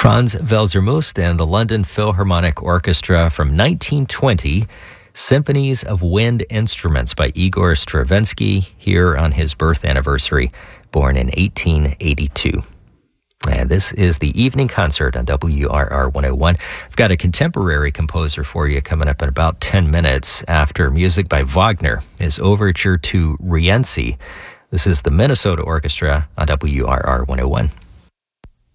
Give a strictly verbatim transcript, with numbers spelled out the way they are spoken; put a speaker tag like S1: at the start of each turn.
S1: Franz Welser-Möst and the London Philharmonic Orchestra from nineteen twenty, Symphonies of Wind Instruments by Igor Stravinsky, here on his birth anniversary, born in eighteen eighty-two. And this is the evening concert on W R R one oh one. I've got a contemporary composer for you coming up in about ten minutes after music by Wagner, his overture to Rienzi. This is the Minnesota Orchestra on W R R one oh one.